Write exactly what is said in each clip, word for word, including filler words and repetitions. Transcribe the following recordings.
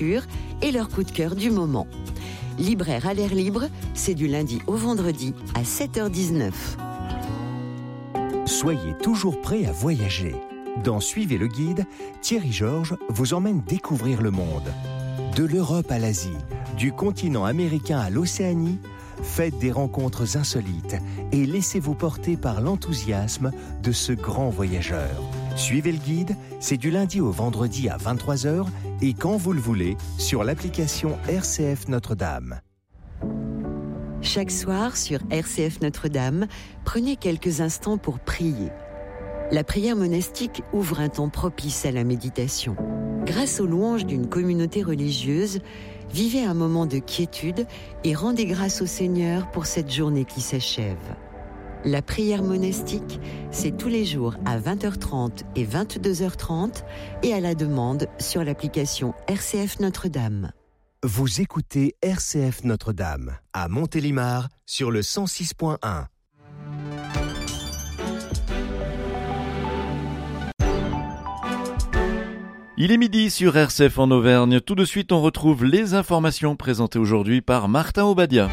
lecture et leur coup de cœur du moment. Libraire à l'air libre, c'est du lundi au vendredi à sept heures dix-neuf. Soyez toujours prêts à voyager. Dans Suivez le guide, Thierry Georges vous emmène découvrir le monde. De l'Europe à l'Asie, du continent américain à l'Océanie, faites des rencontres insolites et laissez-vous porter par l'enthousiasme de ce grand voyageur. Suivez le guide, c'est du lundi au vendredi à vingt-trois heures et quand vous le voulez sur l'application R C F Notre-Dame. Chaque soir sur R C F Notre-Dame, prenez quelques instants pour prier. La prière monastique ouvre un temps propice à la méditation. Grâce aux louanges d'une communauté religieuse, vivez un moment de quiétude et rendez grâce au Seigneur pour cette journée qui s'achève. La prière monastique, c'est tous les jours à vingt heures trente et vingt-deux heures trente et à la demande sur l'application R C F Notre-Dame. Vous écoutez R C F Notre-Dame à Montélimar sur le cent six point un. Il est midi sur R C F en Auvergne. Tout de suite, on retrouve les informations présentées aujourd'hui par Martin Obadia.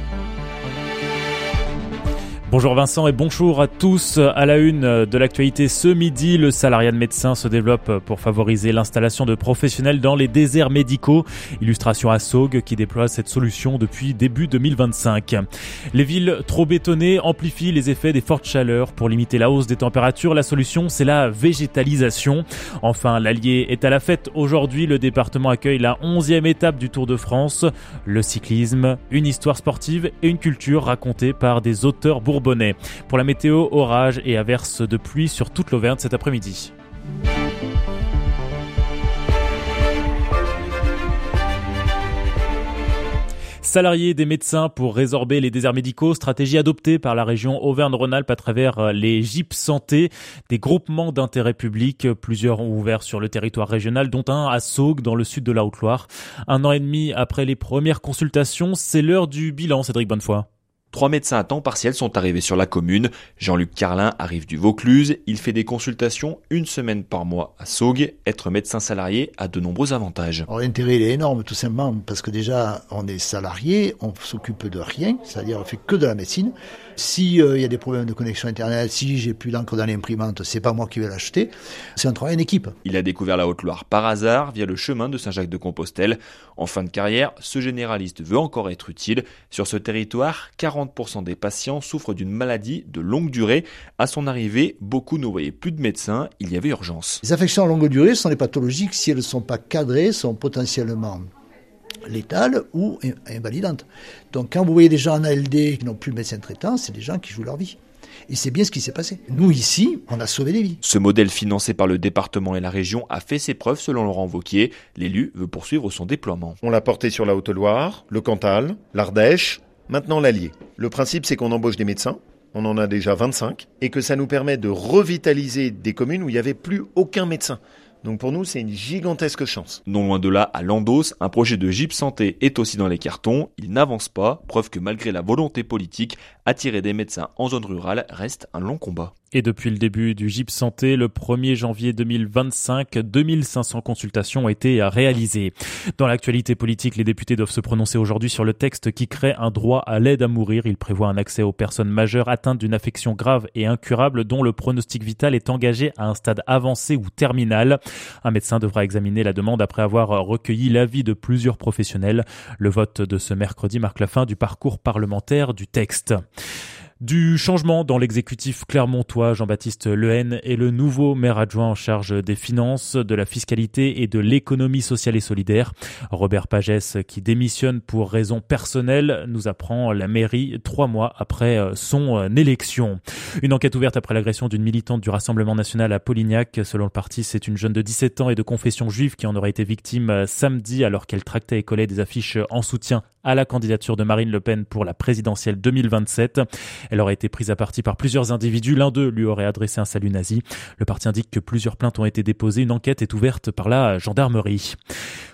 Bonjour Vincent et bonjour à tous. À la une de l'actualité ce midi, le salariat de médecins se développe pour favoriser l'installation de professionnels dans les déserts médicaux. Illustration à Saugues qui déploie cette solution depuis début deux mille vingt-cinq. Les villes trop bétonnées amplifient les effets des fortes chaleurs. Pour limiter la hausse des températures, la solution c'est la végétalisation. Enfin, l'Allier est à la fête aujourd'hui. Le département accueille la onzième étape du Tour de France. Le cyclisme, une histoire sportive et une culture racontée par des auteurs bourbonnais. Pour la météo, orage et averses de pluie sur toute l'Auvergne cet après-midi. Salariés des médecins pour résorber les déserts médicaux, stratégie adoptée par la région Auvergne-Rhône-Alpes à travers les G I P Santé, des groupements d'intérêt public. Plusieurs ont ouvert sur le territoire régional, dont un à Saugues, dans le sud de la Haute-Loire. Un an et demi après les premières consultations, c'est l'heure du bilan, Cédric Bonnefoy. Trois médecins à temps partiel sont arrivés sur la commune. Jean-Luc Carlin arrive du Vaucluse. Il fait des consultations une semaine par mois à Saugues. Être médecin salarié a de nombreux avantages. Alors, l'intérêt il est énorme tout simplement parce que déjà on est salarié, on s'occupe de rien, c'est-à-dire on fait que de la médecine. Si euh, y a des problèmes de connexion internet, si j'ai plus d'encre dans l'imprimante, c'est pas moi qui vais l'acheter. C'est un travail en équipe. Il a découvert la Haute-Loire par hasard via le chemin de Saint-Jacques-de-Compostelle. En fin de carrière, ce généraliste veut encore être utile. Sur ce territoire, quarante pour cent des patients souffrent d'une maladie de longue durée. À son arrivée, beaucoup ne voyaient plus de médecins. Il y avait urgence. Les affections à longue durée sont des pathologies qui, si elles ne sont pas cadrées, sont potentiellement létales ou invalidantes. Donc quand vous voyez des gens en A L D qui n'ont plus de médecin traitant, c'est des gens qui jouent leur vie. Et c'est bien ce qui s'est passé. Nous, ici, on a sauvé des vies. Ce modèle financé par le département et la région a fait ses preuves selon Laurent Wauquiez. L'élu veut poursuivre son déploiement. On l'a porté sur la Haute-Loire, le Cantal, l'Ardèche, maintenant l'Allier. Le principe, c'est qu'on embauche des médecins. On en a déjà vingt-cinq. Et que ça nous permet de revitaliser des communes où il n'y avait plus aucun médecin. Donc pour nous, c'est une gigantesque chance. Non loin de là, à Landos, un projet de G I P Santé est aussi dans les cartons. Il n'avance pas, preuve que malgré la volonté politique, attirer des médecins en zone rurale reste un long combat. Et depuis le début du G I P Santé, le premier janvier deux mille vingt-cinq, deux mille cinq cents consultations ont été réalisées. Dans l'actualité politique, les députés doivent se prononcer aujourd'hui sur le texte qui crée un droit à l'aide à mourir. Il prévoit un accès aux personnes majeures atteintes d'une affection grave et incurable dont le pronostic vital est engagé à un stade avancé ou terminal. Un médecin devra examiner la demande après avoir recueilli l'avis de plusieurs professionnels. Le vote de ce mercredi marque la fin du parcours parlementaire du texte. Du changement dans l'exécutif clermontois, Jean-Baptiste Lehen est le nouveau maire adjoint en charge des finances, de la fiscalité et de l'économie sociale et solidaire. Robert Pagès, qui démissionne pour raisons personnelles, nous apprend la mairie trois mois après son élection. Une enquête ouverte après l'agression d'une militante du Rassemblement national à Polignac. Selon le parti, c'est une jeune de dix-sept ans et de confession juive qui en aurait été victime samedi alors qu'elle tractait et collait des affiches en soutien à la candidature de Marine Le Pen pour la présidentielle deux mille vingt-sept. Elle aurait été prise à partie par plusieurs individus. L'un d'eux lui aurait adressé un salut nazi. Le parti indique que plusieurs plaintes ont été déposées. Une enquête est ouverte par la gendarmerie.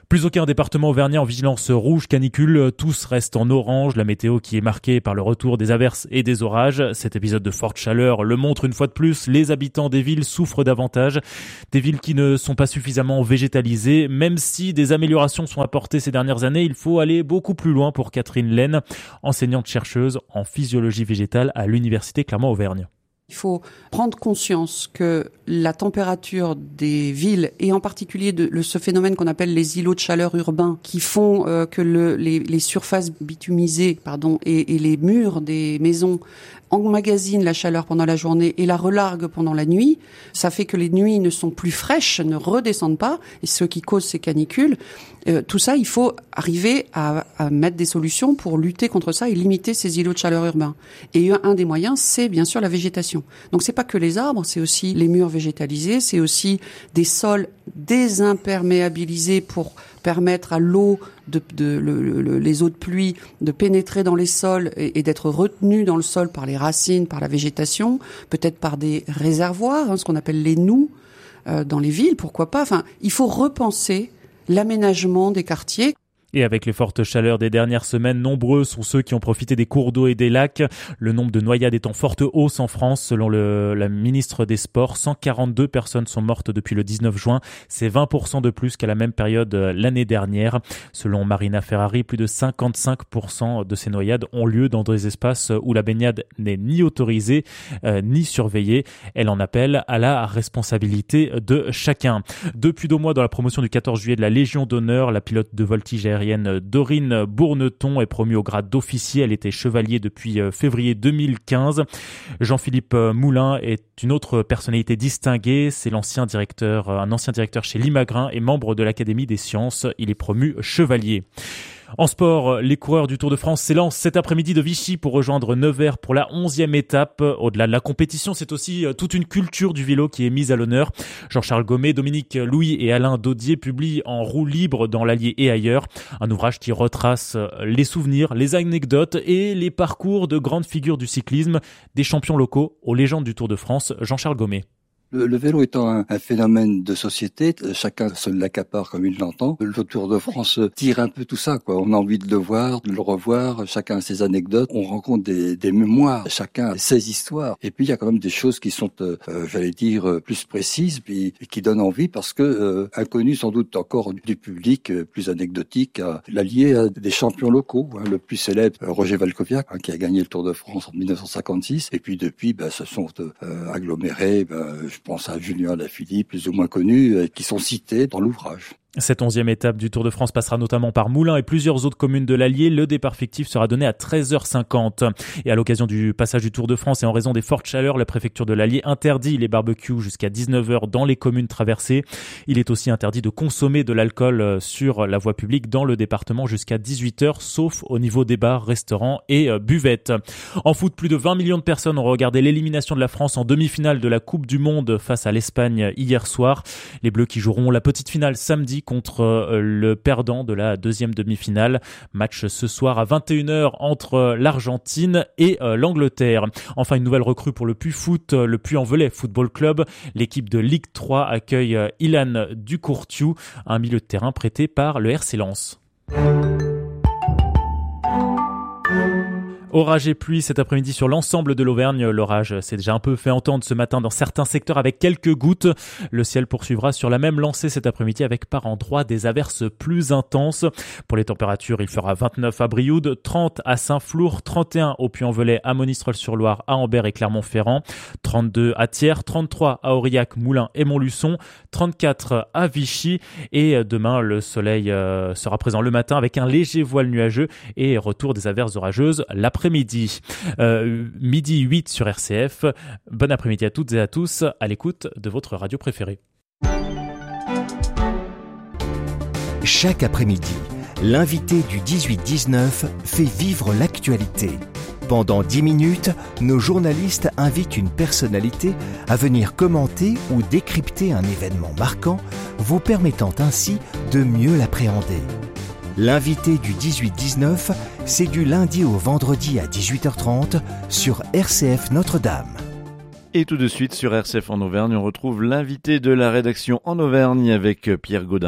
Plus aucun département auvergnat en vigilance rouge canicule, tous restent en orange. La météo qui est marquée par le retour des averses et des orages. Cet épisode de forte chaleur le montre une fois de plus, les habitants des villes souffrent davantage. Des villes qui ne sont pas suffisamment végétalisées. Même si des améliorations sont apportées ces dernières années, il faut aller beaucoup plus loin pour Catherine Laine, enseignante-chercheuse en physiologie végétale à l'Université Clermont-Auvergne. Il faut prendre conscience que la température des villes, et en particulier de, de ce phénomène qu'on appelle les îlots de chaleur urbains, qui font euh, que le, les, les surfaces bitumisées pardon, et, et les murs des maisons emmagasinent la chaleur pendant la journée et la relarguent pendant la nuit, ça fait que les nuits ne sont plus fraîches, ne redescendent pas, et ce qui cause ces canicules. Euh, tout ça, il faut arriver à, à mettre des solutions pour lutter contre ça et limiter ces îlots de chaleur urbains. Et un des moyens, c'est bien sûr la végétation. Donc c'est pas que les arbres, c'est aussi les murs végétalisés, c'est aussi des sols désimperméabilisés pour permettre à l'eau, de, de, le, le, les eaux de pluie, de pénétrer dans les sols et, et d'être retenues dans le sol par les racines, par la végétation, peut-être par des réservoirs, hein, ce qu'on appelle les noues, euh, dans les villes, pourquoi pas. Enfin, il faut repenser l'aménagement des quartiers. Et avec les fortes chaleurs des dernières semaines, nombreux sont ceux qui ont profité des cours d'eau et des lacs. Le nombre de noyades est en forte hausse en France. Selon le, la ministre des Sports, cent quarante-deux personnes sont mortes depuis le dix-neuf juin. C'est vingt pour cent de plus qu'à la même période l'année dernière. Selon Marina Ferrari, plus de cinquante-cinq pour cent de ces noyades ont lieu dans des espaces où la baignade n'est ni autorisée euh, ni surveillée. Elle en appelle à la responsabilité de chacun. Depuis deux mois, dans la promotion du quatorze juillet de la Légion d'honneur, la pilote de voltige aérienne Dorine Bourneton est promue au grade d'officier. Elle était chevalier depuis février deux mille quinze. Jean-Philippe Moulin est une autre personnalité distinguée. C'est l'ancien directeur, un ancien directeur chez Limagrin et membre de l'Académie des sciences. Il est promu chevalier. En sport, les coureurs du Tour de France s'élancent cet après-midi de Vichy pour rejoindre Nevers pour la onzième étape. Au-delà de la compétition, c'est aussi toute une culture du vélo qui est mise à l'honneur. Jean-Charles Gommet, Dominique Louis et Alain Daudier publient en roue libre dans l'Allier et ailleurs un ouvrage qui retrace les souvenirs, les anecdotes et les parcours de grandes figures du cyclisme, des champions locaux aux légendes du Tour de France. Jean-Charles Gommet. Le, le vélo étant un, un phénomène de société, chacun se l'accapare comme il l'entend. Le Tour de France tire un peu tout ça, quoi. On a envie de le voir, de le revoir. Chacun a ses anecdotes. On rencontre des, des mémoires. Chacun a ses histoires. Et puis il y a quand même des choses qui sont, euh, j'allais dire, plus précises, puis qui donnent envie parce que euh, inconnues sans doute encore du public, euh, plus anecdotique. Euh, l'allié à des champions locaux. Hein, le plus célèbre, euh, Roger Valkoviak, hein, qui a gagné le Tour de France en dix-neuf cent cinquante-six. Et puis depuis, bah, se sont euh, agglomérés. Bah, je pense à Julien Alaphilippe, plus ou moins connus, euh, qui sont cités dans l'ouvrage. Cette onzième étape du Tour de France passera notamment par Moulins et plusieurs autres communes de l'Allier. Le départ fictif sera donné à treize heures cinquante. Et à l'occasion du passage du Tour de France et en raison des fortes chaleurs, la préfecture de l'Allier interdit les barbecues jusqu'à dix-neuf heures dans les communes traversées. Il est aussi interdit de consommer de l'alcool sur la voie publique dans le département jusqu'à dix-huit heures, sauf au niveau des bars, restaurants et buvettes. En foot, plus de vingt millions de personnes ont regardé l'élimination de la France en demi-finale de la Coupe du Monde face à l'Espagne hier soir. Les Bleus qui joueront la petite finale samedi contre le perdant de la deuxième demi-finale. Match ce soir à vingt et une heures entre l'Argentine et l'Angleterre. Enfin, une nouvelle recrue pour le Puy Foot, le Puy-en-Velay Football Club. L'équipe de Ligue trois accueille Ilan Ducourtiou, un milieu de terrain prêté par le R C Lens. Orage et pluie cet après-midi sur l'ensemble de l'Auvergne. L'orage s'est déjà un peu fait entendre ce matin dans certains secteurs avec quelques gouttes. Le ciel poursuivra sur la même lancée cet après-midi avec par endroits des averses plus intenses. Pour les températures, il fera vingt-neuf à Brioude, trente à Saint-Flour, trente et un au Puy-en-Velay, à Monistrol-sur-Loire, à Ambert et Clermont-Ferrand, trente-deux à Thiers, trente-trois à Aurillac, Moulins et Montluçon, trente-quatre à Vichy. Et demain, le soleil sera présent le matin avec un léger voile nuageux et retour des averses orageuses l'après-midi. Midi. Euh, midi huit sur R C F. Bon après-midi à toutes et à tous, à l'écoute de votre radio préférée. Chaque après-midi, l'invité du dix-huit dix-neuf fait vivre l'actualité. Pendant dix minutes, nos journalistes invitent une personnalité à venir commenter ou décrypter un événement marquant, vous permettant ainsi de mieux l'appréhender. L'invité du dix-huit dix-neuf, c'est du lundi au vendredi à dix-huit heures trente sur R C F Notre-Dame. Et tout de suite sur R C F en Auvergne, on retrouve l'invité de la rédaction en Auvergne avec Pierre Gaudin.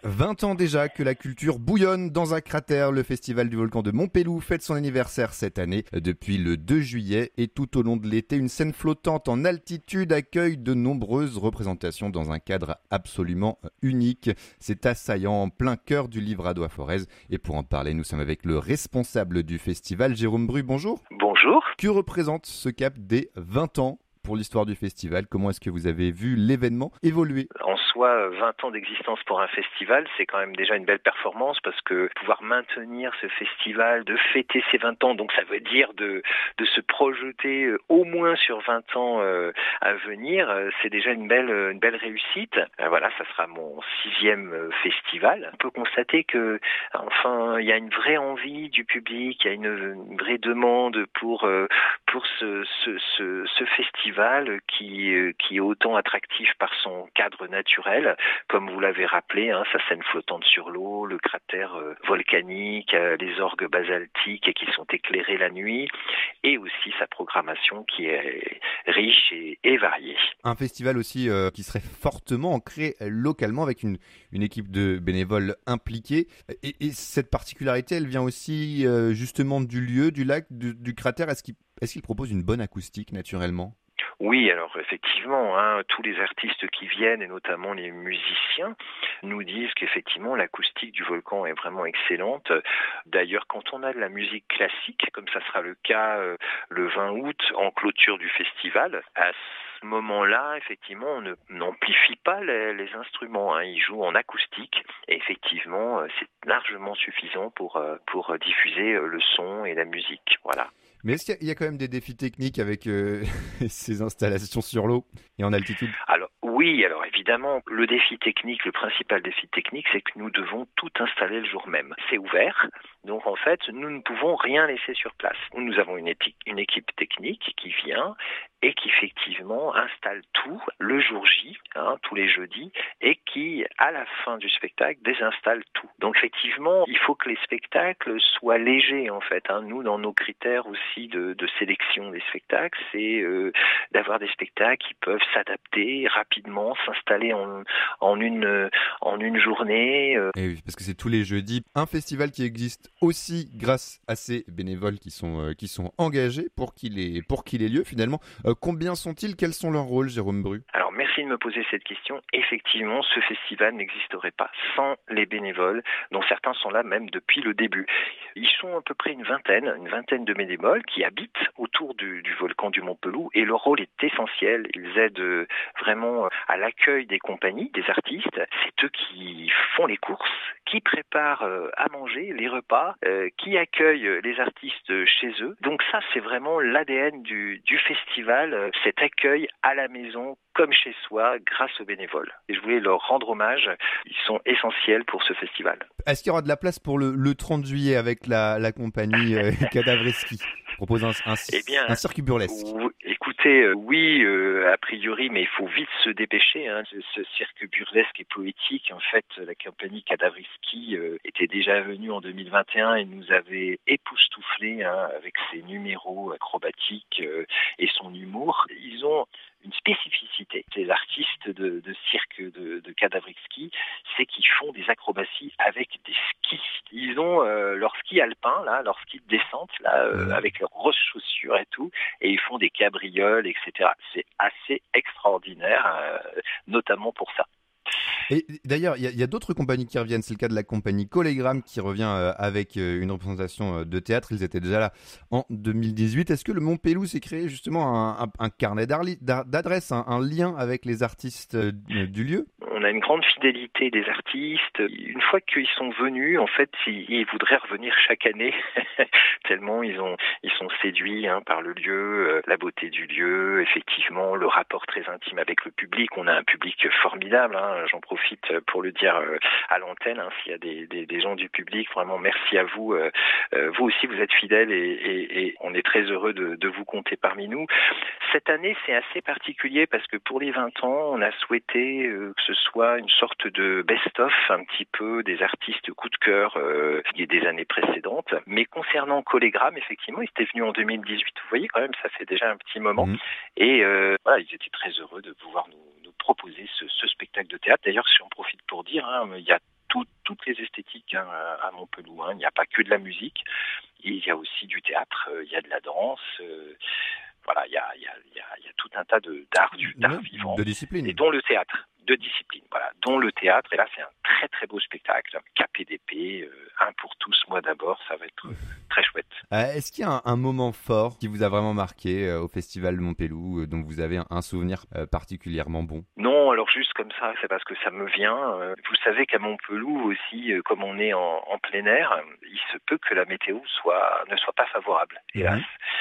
vingt ans déjà que la culture bouillonne dans un cratère. Le festival du volcan de Montpelloux fête son anniversaire cette année. Depuis le deux juillet et tout au long de l'été, une scène flottante en altitude accueille de nombreuses représentations dans un cadre absolument unique. C'est assaillant en plein cœur du Livradois à Forez. Et pour en parler, nous sommes avec le responsable du festival, Jérôme Bru. Bonjour. Bonjour. Que représente ce cap des vingt ans pour l'histoire du festival? Comment est-ce que vous avez vu l'événement évoluer? En soi, vingt ans d'existence pour un festival, c'est quand même déjà une belle performance parce que pouvoir maintenir ce festival, de fêter ses vingt ans, donc ça veut dire de, de se projeter au moins sur vingt ans euh, à venir, c'est déjà une belle, une belle réussite. Euh, voilà, ça sera mon sixième festival. On peut constater que, enfin, il y a une vraie envie du public, il y a une, une vraie demande pour, euh, pour ce, ce, ce, ce festival qui, qui est autant attractif par son cadre naturel, comme vous l'avez rappelé, hein, sa scène flottante sur l'eau, le cratère euh, volcanique, euh, les orgues basaltiques qui sont éclairés la nuit, et aussi sa programmation qui est riche et, et variée. Un festival aussi euh, qui serait fortement ancré localement avec une, une équipe de bénévoles impliqués. Et, et cette particularité, elle vient aussi euh, justement du lieu, du lac, du, du cratère. Est-ce qu'il, est-ce qu'il propose une bonne acoustique naturellement ? Oui, alors effectivement, hein, tous les artistes qui viennent, et notamment les musiciens, nous disent qu'effectivement l'acoustique du volcan est vraiment excellente. D'ailleurs, quand on a de la musique classique, comme ça sera le cas euh, le vingt août en clôture du festival, à ce moment-là, effectivement, on ne, n'amplifie pas les, les instruments, hein, ils jouent en acoustique, et effectivement, c'est largement suffisant pour, pour diffuser le son et la musique, voilà. Mais est-ce qu'il y a quand même des défis techniques avec euh, ces installations sur l'eau et en altitude? Alors oui, alors évidemment, le défi technique, le principal défi technique, c'est que nous devons tout installer le jour même. C'est ouvert, donc en fait, nous ne pouvons rien laisser sur place. Nous avons une, épi- une équipe technique qui vient et qui effectivement installe tout le jour J, hein, tous les jeudis, et qui, à la fin du spectacle, désinstalle tout. Donc effectivement, il faut que les spectacles soient légers en fait. Hein. Nous, dans nos critères aussi de, de sélection des spectacles, c'est euh, d'avoir des spectacles qui peuvent s'adapter rapidement, s'installer en, en, une, en une journée. Euh. Et oui, parce que c'est tous les jeudis. Un festival qui existe aussi grâce à ces bénévoles qui sont, euh, qui sont engagés pour qu'il ait, pour qu'il ait lieu finalement. Euh, combien sont-ils? Quels sont leurs rôles, Jérôme Bru? Alors merci de me poser cette question. Effectivement, ce festival n'existerait pas sans les bénévoles, dont certains sont là même depuis le début. Ils sont à peu près une vingtaine, une vingtaine de bénévoles qui habitent autour du, du volcan du Montpelloux et leur rôle est essentiel. Ils aident vraiment à l'accueil des compagnies, des artistes. C'est eux qui font les courses, qui préparent à manger les repas, euh, qui accueillent les artistes chez eux. Donc ça, c'est vraiment l'A D N du, du festival, cet accueil à la maison comme chez soi grâce aux bénévoles. Et je voulais leur rendre hommage, ils sont essentiels pour ce festival. Est-ce qu'il y aura de la place pour le, le trente juillet avec la, la compagnie euh, Cadavreski? Propose un, un, eh bien, un circuit burlesque. W- écoutez, euh, oui, euh, a priori, mais il faut vite se dépêcher. Hein. Ce, ce cirque burlesque et poétique, en fait, la compagnie Cadavreski euh, était déjà venue en deux mille vingt et un et nous avait époustouflés hein, avec ses numéros acrobatiques euh, et son humour. Ils ont une spécificité. Les artistes de, de cirque de, de Cadavreski, c'est qu'ils font des acrobaties avec des skis. Ils ont euh, leur ski alpin, là, leur ski de descente, là, euh, avec leurs grosses chaussures et tout, et ils font des cabrioles, et cetera. C'est assez extraordinaire, euh, notamment pour ça. Et d'ailleurs, il y, y a d'autres compagnies qui reviennent. C'est le cas de la compagnie Collégramme qui revient euh, avec euh, une représentation euh, de théâtre. Ils étaient déjà là en deux mille dix-huit. Est-ce que le Montpelloux s'est créé justement un, un, un carnet d'adresses, un, un lien avec les artistes euh, du lieu? On a une grande fidélité des artistes. Une fois qu'ils sont venus, en fait, ils voudraient revenir chaque année, tellement ils ont, ils sont séduits hein, par le lieu, euh, la beauté du lieu, effectivement, le rapport très intime avec le public. On a un public formidable, hein, j'en profite pour le dire euh, à l'antenne, hein, s'il y a des, des, des gens du public, vraiment merci à vous. Euh, euh, vous aussi, vous êtes fidèles et, et, et on est très heureux de, de vous compter parmi nous. Cette année, c'est assez particulier parce que pour les vingt ans, on a souhaité euh, que ce soit une sorte de best-of, un petit peu des artistes coup de cœur euh, des années précédentes. Mais concernant Collégramme, effectivement, ils étaient venus en deux mille dix-huit. Vous voyez, quand même, ça fait déjà un petit moment. Mmh. Et euh, voilà, ils étaient très heureux de pouvoir nous, nous proposer ce, ce spectacle de théâtre. D'ailleurs, si j'en profite pour dire, hein, il y a toutes, toutes les esthétiques hein, à Montpellier. Hein. Il n'y a pas que de la musique, il y a aussi du théâtre, il y a de la danse. Euh, voilà, il y a, il y a, il y a, il y a tout un tas de, d'art, d'art ouais, vivant. De discipline. Et dont le théâtre. De discipline, voilà, dont le théâtre. Et là, c'est un très très beau spectacle. K P D P, euh, un pour tous, moi d'abord, ça va être euh, très chouette. Euh, est-ce qu'il y a un, un moment fort qui vous a vraiment marqué euh, au Festival de Montpellier, euh, dont vous avez un, un souvenir euh, particulièrement bon? Non, alors juste comme ça, c'est parce que ça me vient. Euh, vous savez qu'à Montpellier aussi, euh, comme on est en, en plein air, il se peut que la météo soit ne soit pas favorable, hélas. Mmh.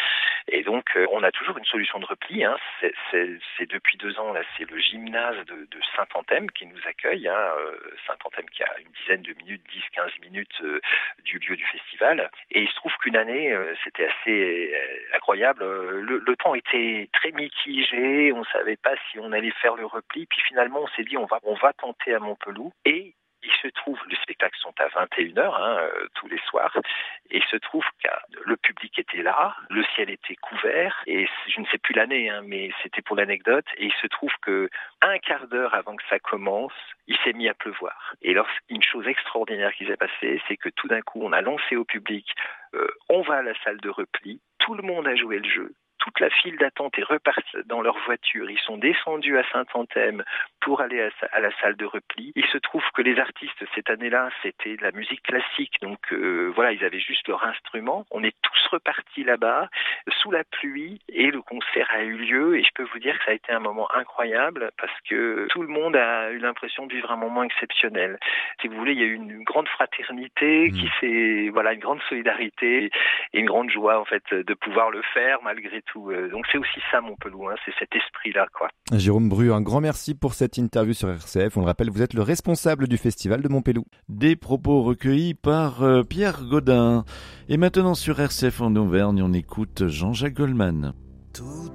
Et donc, euh, on a toujours une solution de repli. Hein. C'est, c'est, c'est depuis deux ans, là, c'est le gymnase de, de Saint-Anthème qui nous accueille. Hein. Euh, Saint-Anthème qui a une dizaine de minutes, dix à quinze minutes euh, du lieu du festival. Et il se trouve qu'une année, euh, c'était assez euh, incroyable. Le, le temps était très mitigé. On savait pas si on allait faire le repli. Puis finalement, on s'est dit, on va, on va tenter à Montpellier. Et il se trouve, les spectacles sont à vingt et une heures hein, euh, tous les soirs, et il se trouve que le public était là, le ciel était couvert, et je ne sais plus l'année, hein, mais c'était pour l'anecdote, et il se trouve que un quart d'heure avant que ça commence, il s'est mis à pleuvoir. Et alors, une chose extraordinaire qui s'est passée, c'est que tout d'un coup, on a lancé au public, euh, on va à la salle de repli, tout le monde a joué le jeu. Toute la file d'attente est repartie dans leur voiture. Ils sont descendus à Saint-Anthème pour aller à, à la salle de repli. Il se trouve que les artistes, cette année-là, c'était de la musique classique. Donc euh, voilà, ils avaient juste leur instrument. On est tous repartis là-bas, sous la pluie, et le concert a eu lieu. Et je peux vous dire que ça a été un moment incroyable parce que tout le monde a eu l'impression de vivre un moment exceptionnel. Si vous voulez, il y a eu une grande fraternité, qui s'est, voilà, une grande solidarité et une grande joie, en fait, de pouvoir le faire malgré tout. Donc c'est aussi ça Montpellier, hein, c'est cet esprit-là, quoi. Jérôme Bru, un grand merci pour cette interview sur R C F. On le rappelle, vous êtes le responsable du festival de Montpellier. Des propos recueillis par euh, Pierre Godin. Et maintenant sur R C F en Auvergne, on écoute Jean-Jacques Goldman. Tout